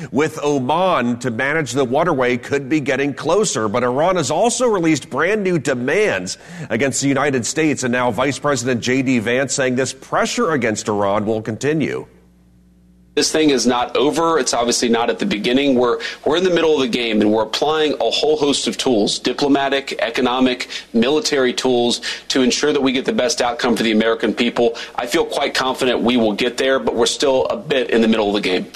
with Oman to manage the waterway could be getting closer. But Iran has also released brand new demands against the United States. And now Vice President J.D. Vance saying this pressure against Iran will continue. This thing is not over. It's obviously not at the beginning. We're in the middle of the game, and we're applying a whole host of tools, diplomatic, economic, military tools, to ensure that we get the best outcome for the American people. I feel quite confident we will get there, but we're still a bit in the middle of the game.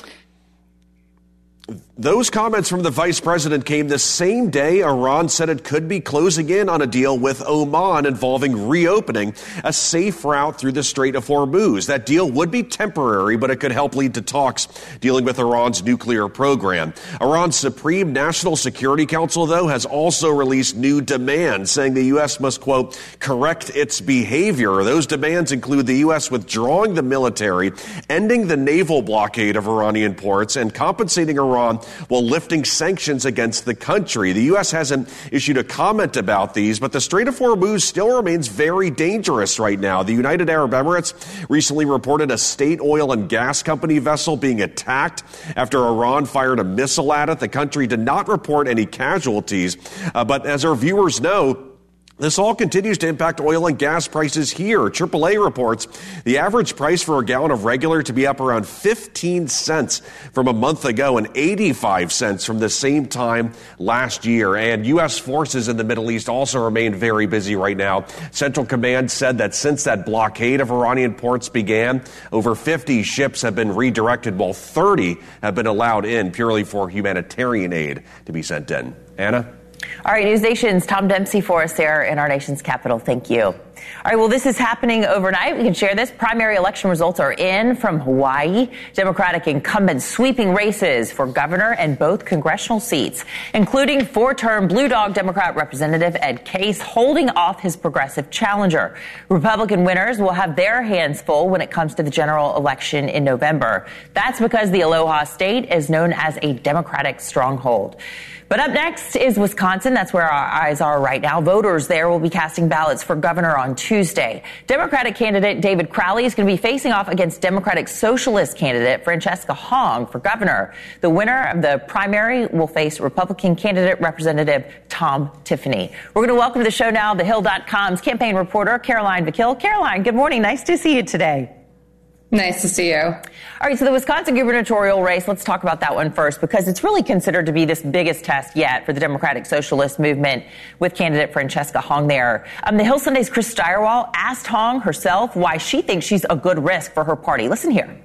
Those comments from the vice president came the same day Iran said it could be closing in on a deal with Oman involving reopening a safe route through the Strait of Hormuz. That deal would be temporary, but it could help lead to talks dealing with Iran's nuclear program. Iran's Supreme National Security Council, though, has also released new demands, saying the U.S. must, quote, correct its behavior. Those demands include the U.S. withdrawing the military, ending the naval blockade of Iranian ports, and compensating Iran while lifting sanctions against the country. The U.S. hasn't issued a comment about these, but the Strait of Hormuz still remains very dangerous right now. The United Arab Emirates recently reported a state oil and gas company vessel being attacked after Iran fired a missile at it. The country did not report any casualties, but as our viewers know, this all continues to impact oil and gas prices here. AAA reports the average price for a gallon of regular to be up around 15 cents from a month ago and 85 cents from the same time last year. And U.S. forces in the Middle East also remain very busy right now. Central Command said that since that blockade of Iranian ports began, over 50 ships have been redirected, while 30 have been allowed in purely for humanitarian aid to be sent in. Anna? All right, News Nation's Tom Dempsey for us there in our nation's capital. Thank you. All right, well, this is happening overnight. We can share this. Primary election results are in from Hawaii. Democratic incumbents sweeping races for governor and both congressional seats, including four-term Blue Dog Democrat Representative Ed Case holding off his progressive challenger. Republican winners will have their hands full when it comes to the general election in November. That's because the Aloha State is known as a Democratic stronghold. But up next is Wisconsin. That's where our eyes are right now. Voters there will be casting ballots for governor on Tuesday. Democratic candidate David Crowley is going to be facing off against Democratic Socialist candidate Francesca Hong for governor. The winner of the primary will face Republican candidate Representative Tom Tiffany. We're going to welcome to the show now TheHill.com's campaign reporter Caroline Vakil. Caroline, good morning. Nice to see you today. Nice to see you. All right, so the Wisconsin gubernatorial race, let's talk about that one first, because it's really considered to be this biggest test yet for the Democratic Socialist movement with candidate Francesca Hong there. The Hill Sunday's Chris Steyerwalt asked Hong herself why she thinks she's a good risk for her party. Listen here.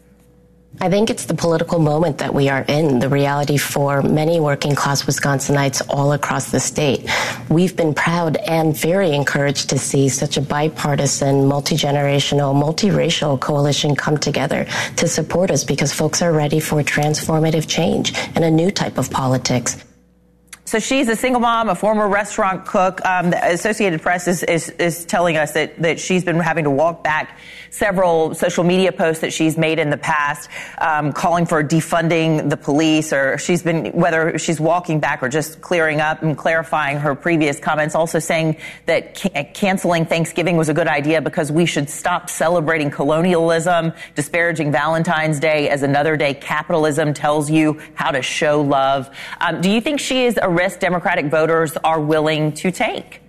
I think it's the political moment that we are in, the reality for many working class Wisconsinites all across the state. We've been proud and very encouraged to see such a bipartisan, multi-generational, multiracial coalition come together to support us because folks are ready for transformative change and a new type of politics. So she's a single mom, a former restaurant cook. The Associated Press is telling us that she's been having to walk back several social media posts that she's made in the past, calling for defunding the police, or whether she's walking back or just clearing up and clarifying her previous comments, also saying that canceling Thanksgiving was a good idea because we should stop celebrating colonialism, disparaging Valentine's Day as another day capitalism tells you how to show love. Do you think she is a risk Democratic voters are willing to take?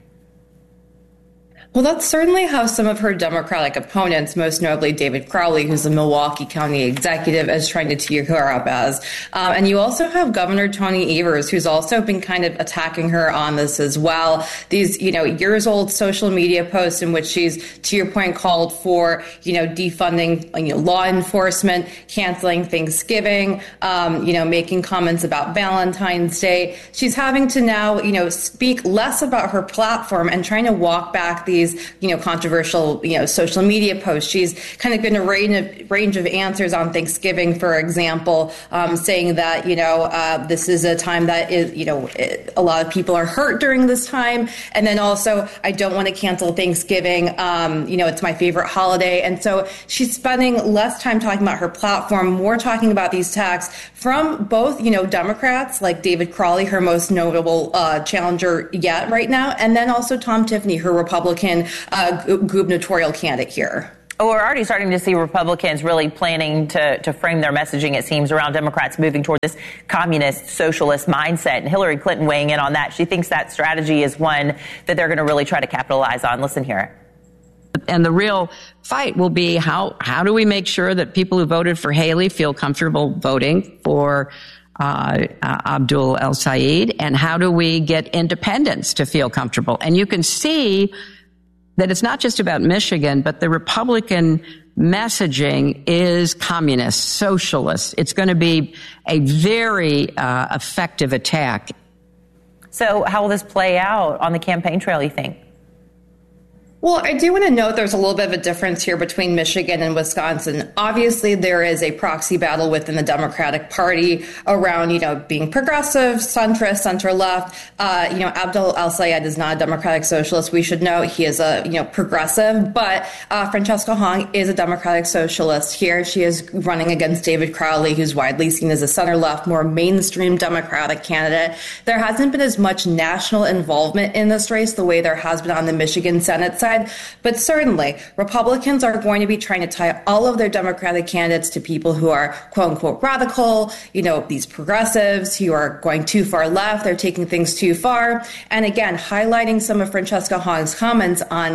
Well, that's certainly how some of her Democratic opponents, most notably David Crowley, who's a Milwaukee County executive, is trying to tee her up as. And you also have Governor Tony Evers, who's also been kind of attacking her on this as well. These, years old social media posts in which she's, to your point, called for, defunding, law enforcement, canceling Thanksgiving, making comments about Valentine's Day. She's having to now, speak less about her platform and trying to walk back these controversial, social media posts. She's kind of been a range of answers on Thanksgiving, for example, saying that, this is a time that is, a lot of people are hurt during this time. And then also, I don't want to cancel Thanksgiving. It's my favorite holiday. And so she's spending less time talking about her platform, more talking about these attacks from both, Democrats like David Crowley, her most notable challenger yet right now, and then also Tom Tiffany, her Republican gubernatorial candidate here. we're already starting to see Republicans really planning to frame their messaging, it seems, around Democrats moving toward this communist, socialist mindset. And Hillary Clinton weighing in on that. She thinks that strategy is one that they're going to really try to capitalize on. Listen here. And the real fight will be how do we make sure that people who voted for Haley feel comfortable voting for Abdul El-Sayed, and how do we get independents to feel comfortable? And you can see that it's not just about Michigan, but the Republican messaging is communist, socialist. It's going to be a very effective attack. So how will this play out on the campaign trail, you think? Well, I do want to note there's a little bit of a difference here between Michigan and Wisconsin. Obviously, there is a proxy battle within the Democratic Party around, being progressive, centrist, center-left. Abdul El-Sayed is not a Democratic socialist. We should note he is a, progressive, but Francesca Hong is a Democratic socialist here. She is running against David Crowley, who's widely seen as a center-left, more mainstream Democratic candidate. There hasn't been as much national involvement in this race the way there has been on the Michigan Senate side. But certainly, Republicans are going to be trying to tie all of their Democratic candidates to people who are, quote unquote, radical, these progressives who are going too far left. They're taking things too far. And again, highlighting some of Francesca Hong's comments on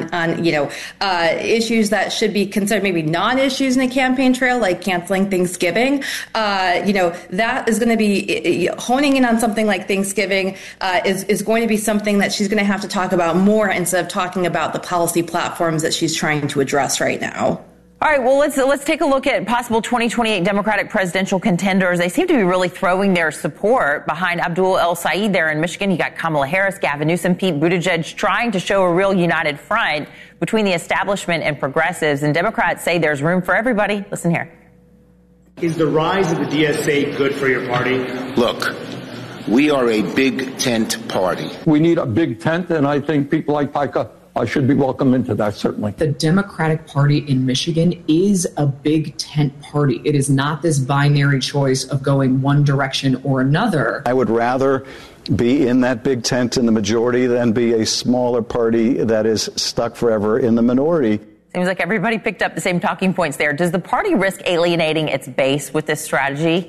issues that should be considered maybe non-issues in the campaign trail, like canceling Thanksgiving. That is going to be honing in on something like Thanksgiving is going to be something that she's going to have to talk about more instead of talking about the policy platforms that she's trying to address right now. All right, well, let's take a look at possible 2028 Democratic presidential contenders. They seem to be really throwing their support behind Abdul El-Sayed there in Michigan. You got Kamala Harris, Gavin Newsom, Pete Buttigieg trying to show a real united front between the establishment and progressives. And Democrats say there's room for everybody. Listen here. Is the rise of the DSA good for your party? Look, we are a big tent party. We need a big tent, and I think people like Pica should be welcome into that, certainly. The Democratic Party in Michigan is a big tent party. It is not this binary choice of going one direction or another. I would rather be in that big tent in the majority than be a smaller party that is stuck forever in the minority. Seems like everybody picked up the same talking points there. Does the party risk alienating its base with this strategy?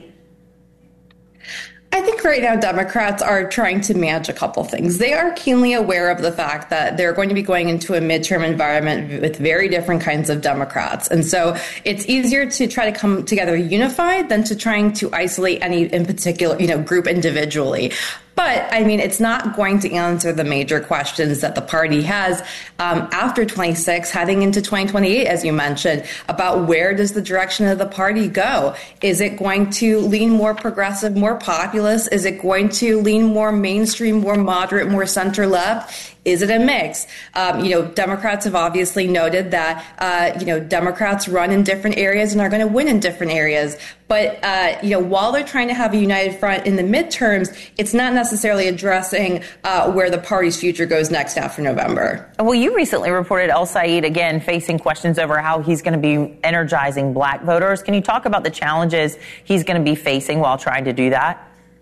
I think right now Democrats are trying to manage a couple things. They are keenly aware of the fact that they're going to be going into a midterm environment with very different kinds of Democrats. And so it's easier to try to come together unified than to trying to isolate any in particular, group individually. But, it's not going to answer the major questions that the party has after 26, heading into 2028, as you mentioned, about where does the direction of the party go? Is it going to lean more progressive, more populist? Is it going to lean more mainstream, more moderate, more center-left? Is it a mix? Democrats have obviously noted that, Democrats run in different areas and are going to win in different areas. But, while they're trying to have a united front in the midterms, it's not necessarily addressing where the party's future goes next after November. Well, you recently reported El-Sayed again facing questions over how he's going to be energizing black voters. Can you talk about the challenges he's going to be facing while trying to do that?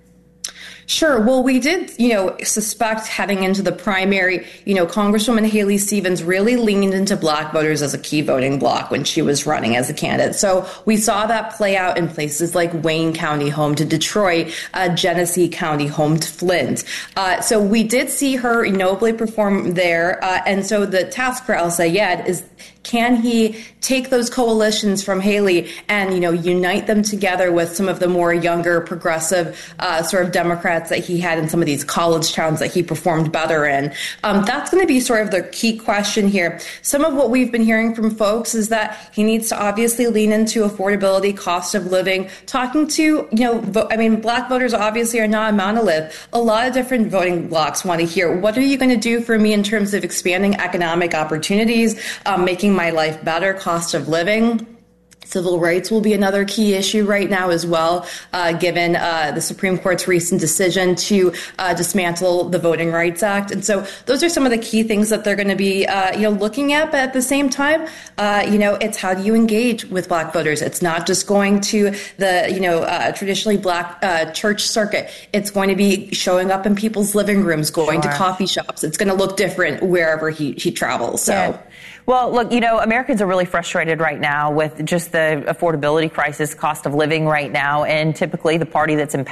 Sure. Well, we did, suspect heading into the primary, Congresswoman Haley Stevens really leaned into black voters as a key voting bloc when she was running as a candidate. So we saw that play out in places like Wayne County, home to Detroit, Genesee County, home to Flint. So we did see her nobly perform there. And so the task for El-Sayed is, can he take those coalitions from Haley and, unite them together with some of the more younger, progressive sort of Democrats that he had in some of these college towns that he performed better in? That's going to be sort of the key question here. Some of what we've been hearing from folks is that he needs to obviously lean into affordability, cost of living, talking to, black voters obviously are not a monolith. A lot of different voting blocs want to hear, what are you going to do for me in terms of expanding economic opportunities, making my life better, cost of living? Civil rights will be another key issue right now as well, given the Supreme Court's recent decision to dismantle the Voting Rights Act. And so those are some of the key things that they're going to be, looking at. But at the same time, it's how do you engage with black voters? It's not just going to the, traditionally black church circuit. It's going to be showing up in people's living rooms, going to coffee shops. It's going to look different wherever he travels. So. Yeah. Well, look, Americans are really frustrated right now with just the affordability crisis, cost of living right now, and typically the party that's in